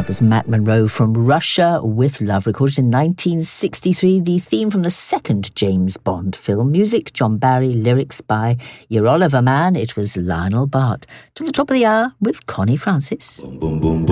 That was Matt Monro from Russia with Love, recorded in 1963, the theme from the second James Bond film. Music, John Barry, lyrics by Your Oliver Man. It was Lionel Bart. To the top of the hour with Connie Francis. Boom, boom, boom, boom.